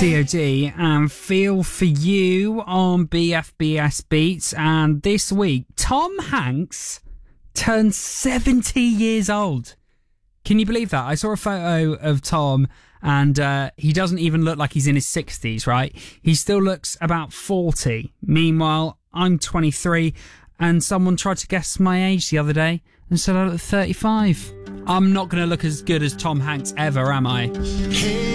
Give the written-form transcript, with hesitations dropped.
DOD and Feel For You on BFBS Beats. And this week, Tom Hanks turned 70 years old. Can you believe that? I saw a photo of Tom and he doesn't even look like he's in his 60s, right? He still looks about 40. Meanwhile, I'm 23 and someone tried to guess my age the other day and said I look 35. I'm not going to look as good as Tom Hanks ever, am I?